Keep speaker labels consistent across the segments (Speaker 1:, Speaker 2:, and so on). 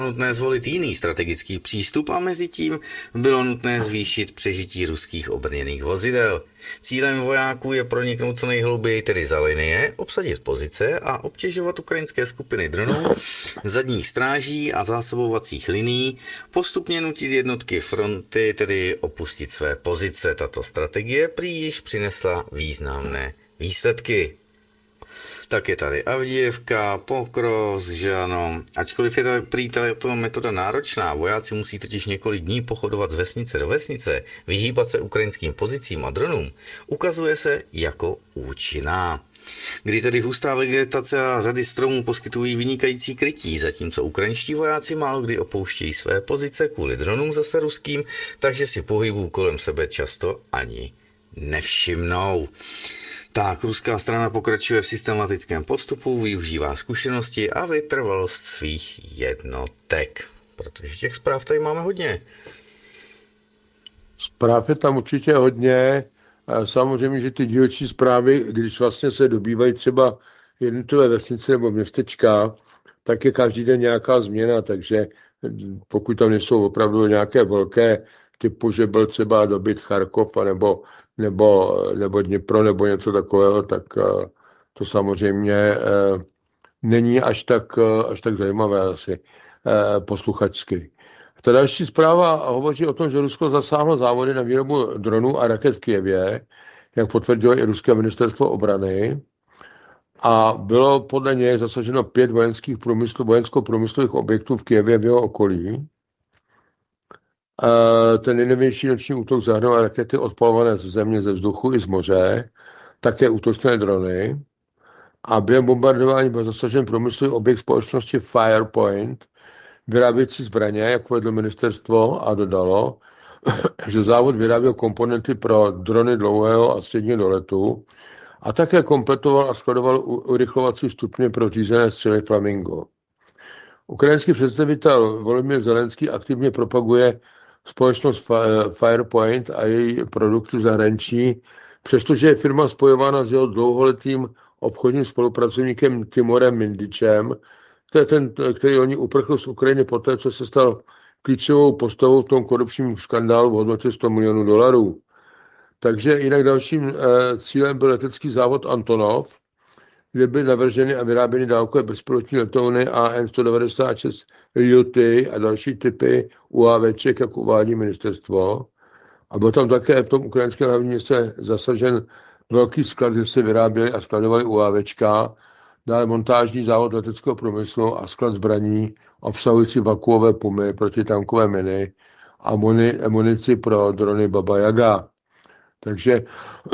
Speaker 1: nutné zvolit jiný strategický přístup a mezi tím bylo nutné zvýšit přežití ruských obrněných vozidel. Cílem vojáků je proniknout co nejhlouběji tedy za linie, obsadit pozice a obtěžovat ukrajinské skupiny dronů, zadních stráží a zásobovacích linií, postupně nutit jednotky fronty, tedy opustit své pozice. Tato strategie prý již přinesla významné výsledky. Tak je tady Avdijevka, Pokrovsk, že ano. Ačkoliv je prý tato metoda náročná, vojáci musí totiž několik dní pochodovat z vesnice do vesnice, vyhýbat se ukrajinským pozicím a dronům, ukazuje se jako účinná. Kdy tedy hustá vegetace a řady stromů poskytují vynikající krytí, zatímco ukrajinští vojáci málo kdy opouštějí své pozice kvůli dronům zase ruským, takže si pohybů kolem sebe často ani nevšimnou. Tak, ruská strana pokračuje v systematickém postupu, využívá zkušenosti a vytrvalost svých jednotek. Protože těch zpráv tady máme hodně.
Speaker 2: Zpráv je tam určitě hodně. Samozřejmě, že ty dílčí zprávy, když vlastně se dobývají třeba jednotlivé vesnice nebo městečka, tak je každý den nějaká změna, takže pokud tam nejsou opravdu nějaké velké typu, že byl třeba dobyt Charkov nebo Dnipro nebo něco takového, tak to samozřejmě není až tak zajímavé asi posluchačsky. Ta další zpráva hovoří o tom, že Rusko zasáhlo závody na výrobu dronů a raket v Kyjevě, jak potvrdilo i ruské ministerstvo obrany. A bylo podle něj zasaženo 5 vojensko-průmyslových objektů v Kyjevě v jeho okolí. Ten nejnovější noční útok zahrnul rakety odpalované ze země, ze vzduchu i z moře, také útočné drony. A během bombardování byl zasažen průmyslový objekt společnosti Firepoint, vyrábějící zbraně, jak uvedlo ministerstvo, a dodalo, že závod vyráběl komponenty pro drony dlouhého a středního doletu a také kompletoval a skladoval urychlovací stupně pro řízené střely Flamingo. Ukrajinský představitel Volodymyr Zelenský aktivně propaguje společnost Firepoint a její produkty v zahraničí, přestože je firma spojována s jeho dlouholetým obchodním spolupracovníkem Timorem Mindičem, to je ten, který loni uprchl z Ukrajiny poté, co se stal klíčovou postavou v tom korupčním skandálu v hodnotě $100 milionů. Takže jinak dalším cílem byl letecký závod Antonov, kde byly navrženy a vyráběny dálkové bezpilotní letouny AN-196 Ljuty a další typy UAVček, jak uvádí ministerstvo. A byl tam také v tom ukrajinském hlavním městě zasažen velký sklad, kde se vyráběly a skladovaly UAVčka, dále montážní závod leteckého průmyslu a sklad zbraní obsahující vakuové pumy, protitankové miny a munici pro drony Baba Jaga. Takže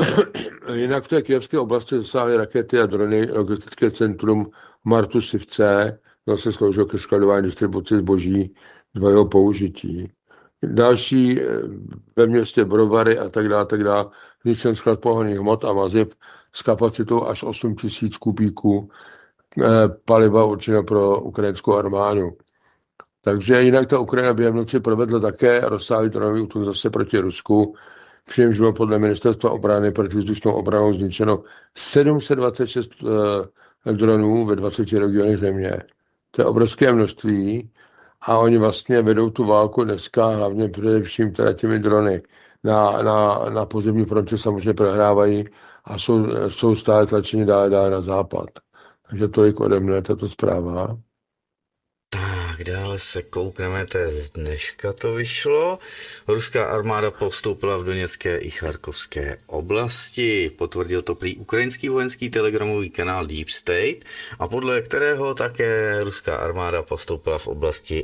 Speaker 2: jinak v té kyjevské oblasti zasáhly rakety a drony logistické centrum Martusivce, se sloužilo ke skladování distribuci zboží dvojího použití. Další ve městě Brovary a tak dále, zničen sklad pohonných hmot a maziv s kapacitou až 8 000 kubíků paliva určeného pro ukrajinskou armádu. Takže jinak ta Ukrajina během noci provedla také rozsáhlý dronový útok zase proti Rusku, přičemž bylo podle ministerstva obrany protivzdušnou obranou zničeno 726 dronů ve 20 regionech země. To je obrovské množství a oni vlastně vedou tu válku dneska hlavně především teda těmi drony. Na pozemní frontě samozřejmě prohrávají a jsou stále tlačeni dále na západ. Takže tolik ode mne tato zpráva.
Speaker 1: Tak, dále se koukneme, to je z dneška to vyšlo. Ruská armáda postoupila v Doněcké i Charkovské oblasti. Potvrdil to prý ukrajinský vojenský telegramový kanál Deep State, a podle kterého také ruská armáda postoupila v oblasti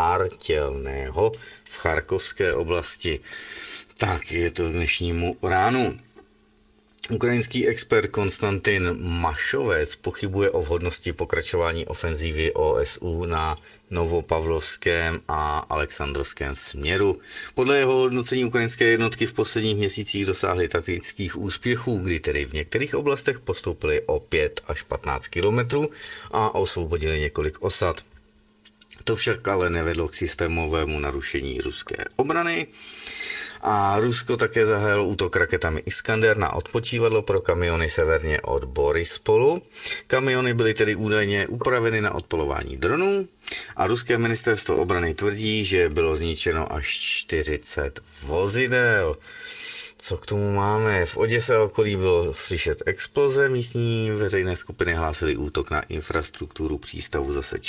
Speaker 1: Artělného v Charkovské oblasti. Tak, je to k dnešnímu ránu. Ukrajinský expert Konstantin Mašovec pochybuje o vhodnosti pokračování ofenzívy OSU na Novopavlovském a Alexandrovském směru. Podle jeho hodnocení ukrajinské jednotky v posledních měsících dosáhly taktických úspěchů, kdy tedy v některých oblastech postoupily o 5 až 15 kilometrů a osvobodili několik osad. To však ale nevedlo k systémovému narušení ruské obrany. A Rusko také zahájilo útok raketami Iskander na odpočívadlo pro kamiony severně od Borispolu. Kamiony byly tedy údajně upraveny na odpolování dronů a ruské ministerstvo obrany tvrdí, že bylo zničeno až 40 vozidel. Co k tomu máme? V Oděse a okolí bylo slyšet exploze, místní veřejné skupiny hlásily útok na infrastrukturu přístavu zase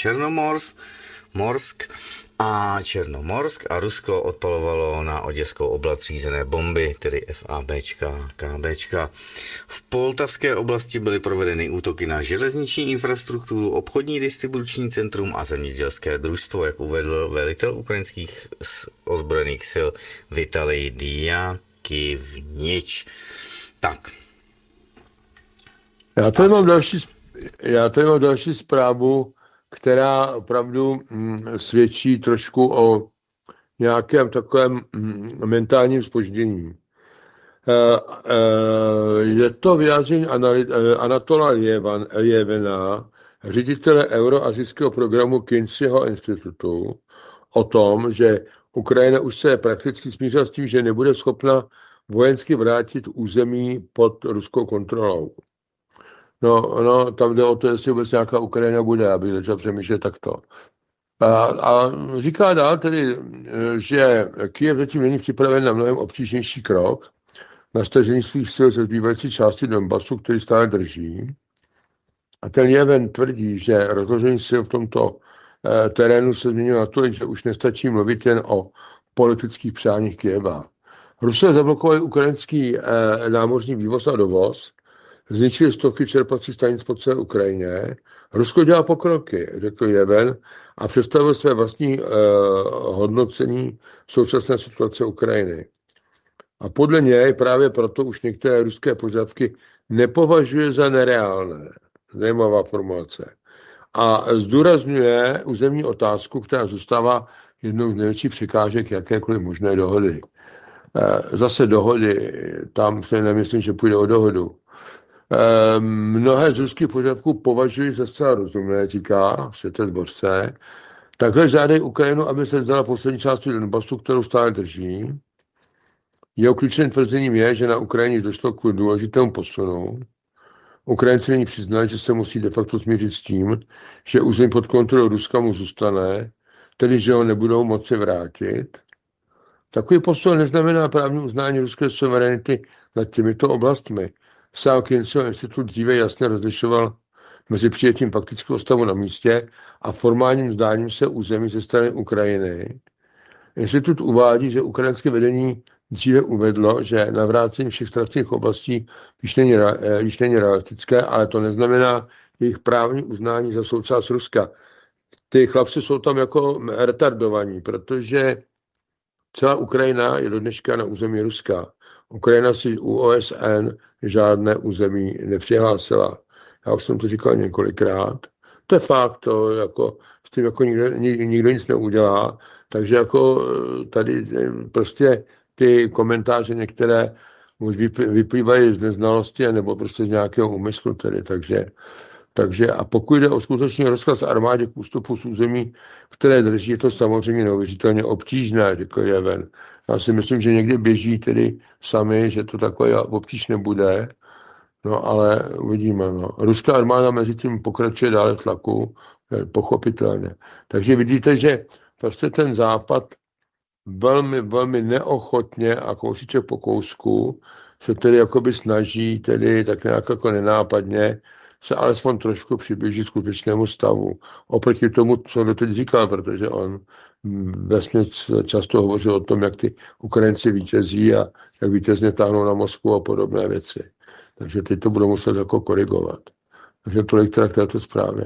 Speaker 1: Černomorsk a Rusko odpalovalo na oděskou oblast řízené bomby, tedy FABčka, KBčka. V Poltavské oblasti byly provedeny útoky na železniční infrastrukturu, obchodní distribuční centrum a zemědělské družstvo, jak uvedl velitel ukrajinských ozbrojených sil Vitalij Diakivnič. Tak.
Speaker 2: Já tady mám další zprávu, která opravdu svědčí trošku o nějakém takovém mentálním zpoždění. Je to vyjádření Anatola Ljevena, ředitele euroazijského programu Kinseyho institutu, o tom, že Ukrajina už se prakticky smířila s tím, že nebude schopna vojensky vrátit území pod ruskou kontrolou. No, tam jde o to, jestli vůbec nějaká Ukrajina bude, aby začal přemýšlet takto. A říká dál tedy, že Kyjev zatím není připraven na mnohem obtížnější krok na stažení svých sil ze zbývající části Donbasu, který stále drží. A ten Jeven tvrdí, že rozložení sil v tomto terénu se změnilo natolik, že už nestačí mluvit jen o politických přáních Kyjeva. Rusové zablokovali ukrajinský námořní vývoz a dovoz, zničili stovky čerpacích stanic po celé Ukrajině. Rusko dělá pokroky, řekl Jeven, a představil své vlastní hodnocení současné situace Ukrajiny. A podle něj právě proto už některé ruské požadavky nepovažuje za nereálné. Zajímavá formulace. A zdůrazňuje územní otázku, která zůstává jednou z největších překážek jakékoliv možné dohody. Zase dohody, tam se nemyslím, že půjde o dohodu. Mnohé z ruských požadavků považují za zcela rozumné, říká Světezborce. Takhle žádají Ukrajinu, aby se vzdala poslední části Donbasu, kterou stále drží. Jeho klíčovým tvrzením je, že na Ukrajině došlo k důležitému posunu. Ukrajinci nyní přiznali, že se musí de facto smířit s tím, že území pod kontrolou Ruska mu zůstane, tedy že ho nebudou moci vrátit. Takový posun neznamená právní uznání ruské suverenity nad těmito oblastmi. Sám Kinseyho institut dříve jasně rozlišoval mezi přijetím faktického stavu na místě a formálním vzdáním se území ze strany Ukrajiny. Institut uvádí, že ukrajinské vedení dříve uvedlo, že navrácení všech ztracených oblastí již není realistické, ale to neznamená jejich právní uznání za součást Ruska. Ty chlapci jsou tam jako retardovaní, protože celá Ukrajina je do dneška na území Ruska. Ukrajina si u OSN žádné území nepřihlásila. Já už jsem to říkal několikrát. To je fakt, to jako, s tím jako nikdo nic neudělá. Takže jako tady prostě ty komentáře některé už vyplývají z neznalosti nebo prostě z nějakého úmyslu tedy. Takže a pokud jde o skutečný rozkaz armádě k ústupu z území, které drží, je to samozřejmě neuvěřitelně obtížné, řekl Jeven. Já si myslím, že někdy běží tedy sami, že to takové obtíž nebude, no ale uvidíme. No. Ruská armáda mezi tím pokračuje dále v tlaku, pochopitelně. Takže vidíte, že prostě ten západ velmi, velmi neochotně a kousíček po kousku se tedy jakoby snaží tedy tak nějak jako nenápadně se alespoň trošku přiblížit skutečnému stavu. Oproti tomu, co doteď říkal, protože on vesměs často hovořil o tom, jak ty Ukrajinci vítězí a jak vítězně táhnou na Moskvu a podobné věci. Takže teď to budou muset jako korigovat. Takže tolik teda k této zprávě.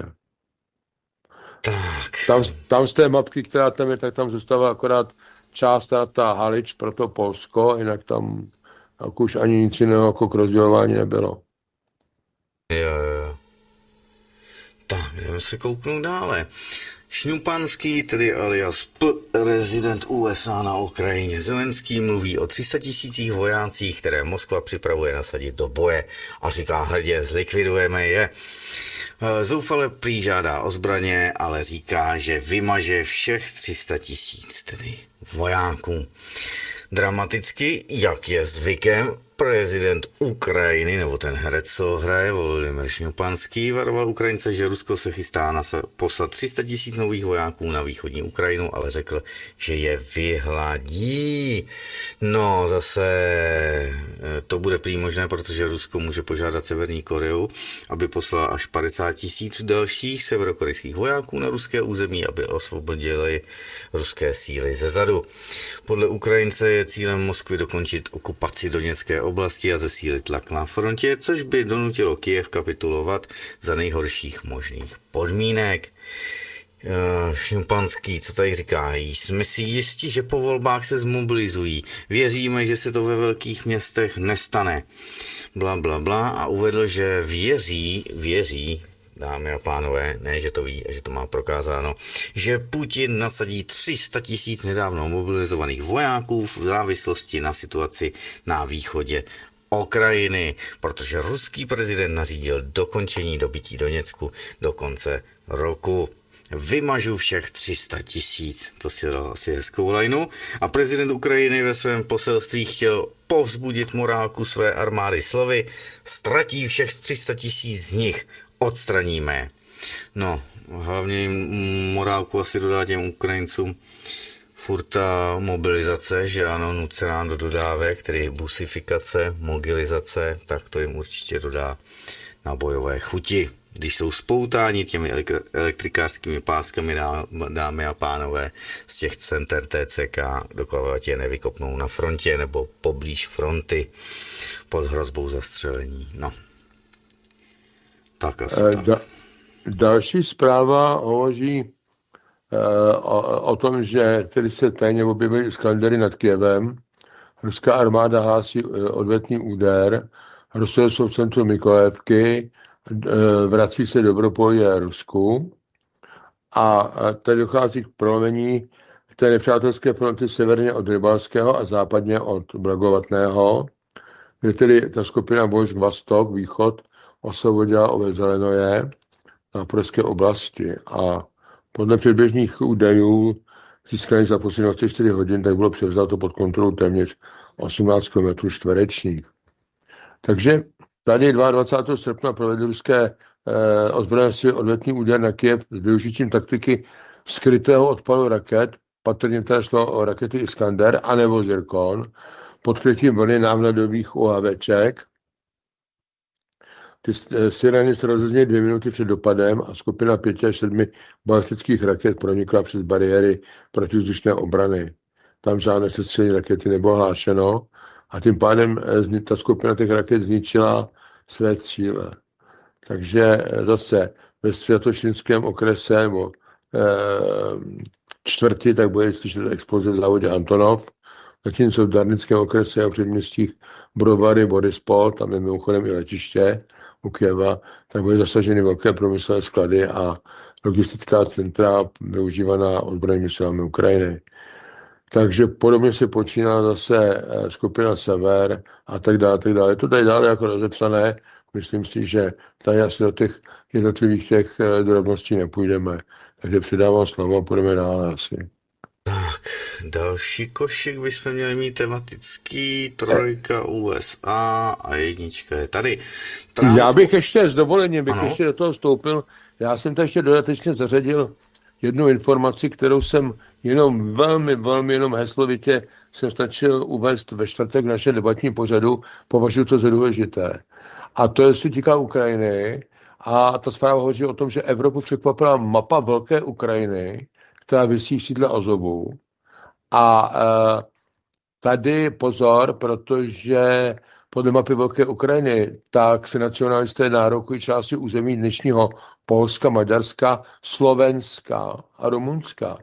Speaker 2: Tam z té mapky, která tam je, tak tam zůstává akorát část ta Halič pro to Polsko, jinak tam jako už ani nic jiného jako k rozdělování nebylo.
Speaker 1: Jo. Tak, jdeme se kouknout dále. Šňupanský, tedy alias prezident USA na Ukrajině. Zelenský mluví o 300 000 vojácích, které Moskva připravuje nasadit do boje a říká hrdě, zlikvidujeme je. Zoufale prý žádá o zbraně, ale říká, že vymaže všech 300 000 tedy vojáků. Dramaticky, jak je zvykem, prezident Ukrajiny, nebo ten herec, co hraje, Volodymyr Štěpánský, varoval Ukrajince, že Rusko se chystá poslat 300 000 nových vojáků na východní Ukrajinu, ale řekl, že je vyhladí. No, zase to bude prý možné, protože Rusko může požádat Severní Koreu, aby poslala až 50 000 dalších severokorejských vojáků na ruské území, aby osvobodili ruské síly ze zadu. Podle Ukrajince je cílem Moskvy dokončit okupaci Doněcké oblasti a zesílit tlak na frontě, což by donutilo Kyjev kapitulovat za nejhorších možných podmínek. Šimpanský, co tady říká? Jsme si jistí, že po volbách se zmobilizují. Věříme, že se to ve velkých městech nestane. Bla, bla, bla. A uvedl, že věří, dámy a pánové, ne, že to ví a že to má prokázáno, že Putin nasadí 300 000 nedávno mobilizovaných vojáků v závislosti na situaci na východě Ukrajiny, protože ruský prezident nařídil dokončení dobytí Doněcku do konce roku. Vymažu všech 300 000, to si dal asi hezkou lajnu. A prezident Ukrajiny ve svém poselství chtěl povzbudit morálku své armády slovy: ztratí všech 300 000 z nich, odstraníme. No, hlavně jim morálku asi dodá těm Ukrajincům furt ta mobilizace, že ano, nucená do dodávek, tedy busifikace, mobilizace, tak to jim určitě dodá na bojové chuti. Když jsou spoutáni těmi elektrikářskými páskami, dámy a pánové, z těch center TCK, dokud je nevykopnou na frontě nebo poblíž fronty pod hrozbou zastřelení. No. Tak asi tak.
Speaker 2: Další zpráva hovoří o tom, že tedy se tajně objevily Iskandery nad Kyjevem. Ruská armáda hlásí odvetný úder. Rusové jsou v centru Mykolajevky, vrací se Dobropolje Rusku a tady dochází k prolomení té nepřátelské fronty severně od Rybalského a západně od Blagovatného, kde tedy ta skupina vojsk Vostok, východ, osvobodila obec Zelenoje na Pražské oblasti a podle předběžných údajů získaných za poslední 24 hodin, tak bylo převzato pod kontrolu téměř 18 km čtverečních. Takže tady 22. srpna provedly ruské ozbrojené síly odvetný úder na Kyjev s využitím taktiky skrytého odpalu raket, patrně teda šlo o rakety Iskander anebo Zirkon, pod krytím vlny návladových UAVček. Ty sireny se rozezněly 2 minuty před dopadem a skupina 5 až 7 balistických raket pronikla přes bariéry protivzdušné obrany. Tam žádné sestřelení rakety nebylo hlášeno a tím pádem ta skupina těch raket zničila své cíle. Takže zase ve Světošínském okrese nebo čtvrtý, tak bude slyšet exploze v závodě Antonov, zatímco v Darnickém okrese a předměstích Brovary, Borispol, tam je mimochodem i letiště u Kyjeva, tak byly zasaženy velké průmyslové sklady a logistická centra využívaná ozbrojenými silami Ukrajiny. Takže podobně se počíná zase skupina Sever a tak dále, tak dále. Je to tady dále jako rozepsané. Myslím si, že tady asi do těch jednotlivých těch drobností nepůjdeme. Takže předávám slovo a půjdeme dále asi.
Speaker 1: Tak, další košík bychom měli mít tematický, 3 USA a 1 je tady.
Speaker 2: Já bych ještě s dovolením ještě do toho vstoupil. Já jsem tady ještě dodatečně zařadil jednu informaci, kterou jsem jenom velmi heslovitě jsem stačil uvést ve čtvrtek v našem debatním pořadu, považuji to za důležité. A to se týká Ukrajiny a ta zpráva hovoří o tom, že Evropu překvapila mapa velké Ukrajiny, která visí v sídle Azovu. A tady pozor, protože podle mapy velké Ukrajiny, tak se nacionalisté nárokují části území dnešního Polska, Maďarska, Slovenska a Rumunska.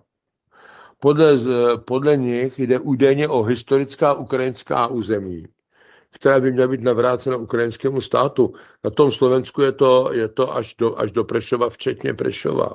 Speaker 2: Podle nich jde údajně o historická ukrajinská území, která by měla být navrácena ukrajinskému státu. Na tom Slovensku je to až do Prešova, včetně Prešova.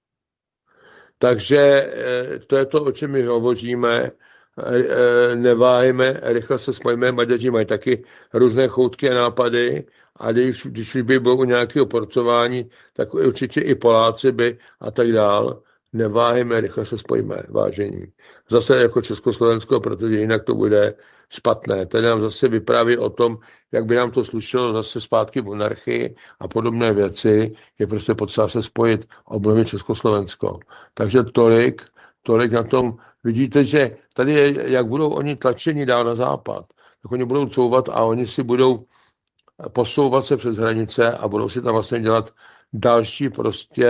Speaker 2: Takže to je to, o čem my hovoříme. Neváhejme, rychle se spojíme, Maďaři mají taky různé choutky a nápady a když by bylo u nějakého porcování, tak určitě i Poláci by a tak dál. neváhejme, rychle se spojíme, vážení. Zase jako Československo, protože jinak to bude špatné. Tady nám zase vypráví o tom, jak by nám to slušelo zase zpátky v monarchii a podobné věci. Je prostě potřeba se spojit, obnovit Československo. Takže tolik na tom. Vidíte, že tady je, jak budou oni tlačeni dál na západ, tak oni budou couvat a oni si budou posouvat se přes hranice a budou si tam vlastně dělat další prostě,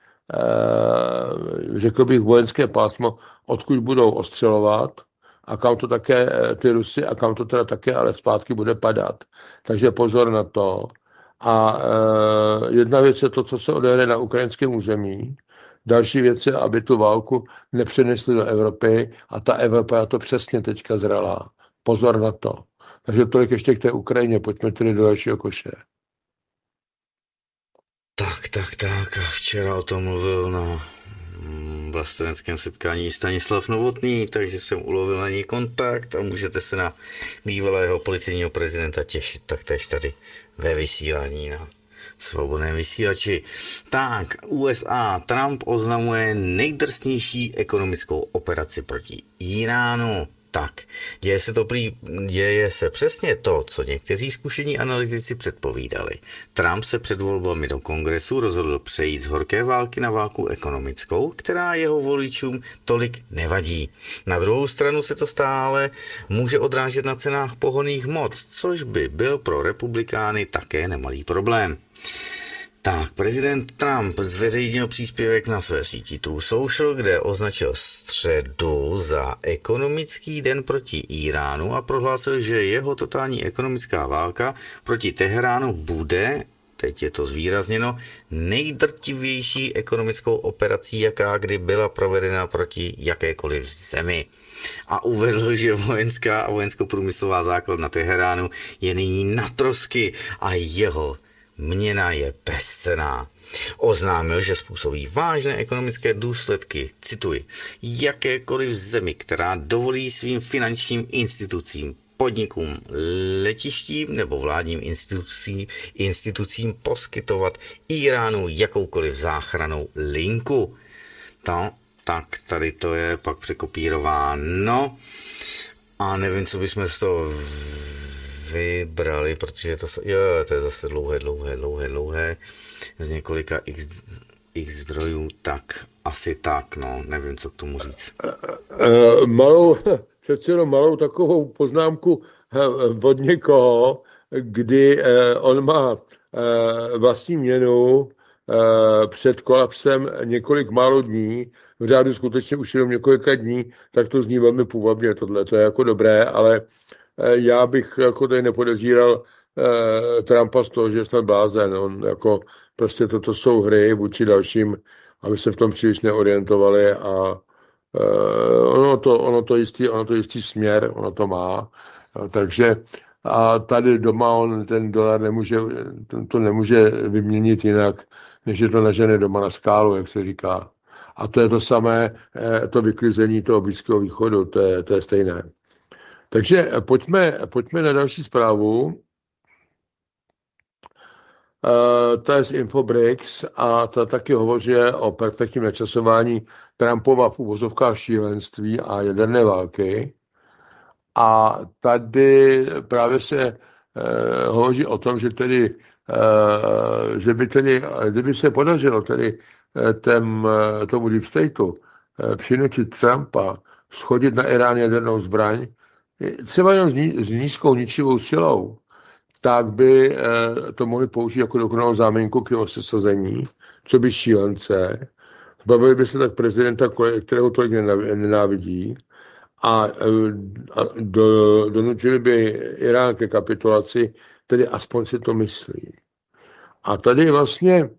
Speaker 2: řekl bych, vojenské pásmo, odkud budou ostřelovat a kam to také ty Rusy a kam to teda také ale zpátky bude padat. Takže pozor na to. A jedna věc je to, co se odehraje na ukrajinském území. Další věc je, aby tu válku nepřenesli do Evropy a ta Evropa je to přesně teďka zralá. Pozor na to. Takže tolik ještě k té Ukrajině. Pojďme tedy do dalšího koše.
Speaker 1: Tak. A včera o tom mluvil na vlasteneckém setkání Stanislav Novotný, takže jsem ulovil na něj kontakt a můžete se na bývalého policejního prezidenta těšit taktéž tady ve vysílání na svobodném vysílači. Tak, USA. Trump oznamuje nejdrsnější ekonomickou operaci proti Íránu. Tak, děje se přesně to, co někteří zkušení analytici předpovídali. Trump se před volbami do kongresu rozhodl přejít z horké války na válku ekonomickou, která jeho voličům tolik nevadí. Na druhou stranu se to stále může odrážet na cenách pohonných hmot, což by byl pro republikány také nemalý problém. Tak, prezident Trump zveřejnil příspěvek na své síti Truth Social, kde označil středu za ekonomický den proti Íránu a prohlásil, že jeho totální ekonomická válka proti Teheránu bude, teď je to zvýrazněno, nejdrtivější ekonomickou operací, jaká kdy byla provedena proti jakékoliv zemi. A uvedl, že vojenská a vojensko-průmyslová základna Teheránu je nyní na trosky a jeho měna je bezcenná. Oznámil, že způsobí vážné ekonomické důsledky, cituji, jakékoliv zemi, která dovolí svým finančním institucím, podnikům, letištím nebo vládním institucím poskytovat Íránu jakoukoliv záchrannou linku. No, tak tady to je pak překopírováno a nevím, co bychom z toho vybrali, protože to je zase dlouhé, z několika x zdrojů, tak asi tak, no, nevím, co k tomu říct.
Speaker 2: Přece jenom malou takovou poznámku od někoho, kdy on má vlastní měnu před kolapsem několik málo dní, v řádu skutečně už jenom několika dní, tak to zní velmi půvabně tohle, to je jako dobré, ale já bych jako tady nepodezíral Trumpa z toho, že je snad blázen. On jako prostě toto jsou hry vůči dalším, aby se v tom příliš neorientovali a ono to jistý směr, ono to má. Takže a tady doma on ten dolar nemůže vyměnit jinak, než je to nažené doma na skálu, jak se říká. A to je to samé, to vyklizení toho Blízkého východu, to je stejné. Takže pojďme na další zprávu. Ta je z Infobrix a ta taky hovoří o perfektním načasování Trumpova v uvozovkách šílenství a jaderné války. A tady právě se hovoří o tom, že tedy, kdyby se podařilo tedy tomu Deep Stateu přinutit Trumpa shodit na Irán jadernou zbraň, třeba jenom s nízkou ničivou silou, tak by to mohli použít jako dokonalou záminku k jeho sesazení, co by šílence. Zbavili by se tak prezidenta, kterého tolik nenávidí, a donutili by Irán ke kapitulaci, tedy aspoň si to myslí. A tady vlastně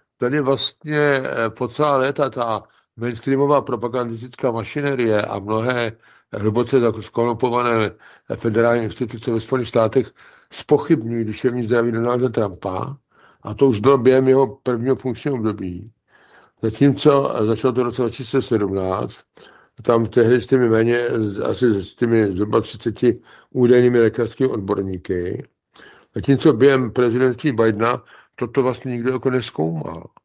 Speaker 2: po celá léta ta mainstreamová propagandistická mašinerie a mnohé hluboce skorupované federální instituce ve Spojených státech zpochybňují duševní zdraví Donalda Trumpa, a to už bylo během jeho prvního funkčního období. Zatímco začalo to v roce 2017, tam tehdy s těmi asi s těmi zhruba 30 údajnými lékařskými odborníky, zatímco během prezidentství Bidena toto vlastně nikdo jako nezkoumal.